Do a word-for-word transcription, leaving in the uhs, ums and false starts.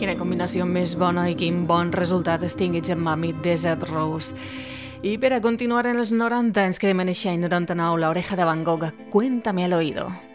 Quina combinació més bona i quin bon resultat es tinguis en Mami Desert Rose. I per a continuar en els noranta ens quedem en eixa noranta-nou, La Oreja de Van Gogh, Cuéntame al oído.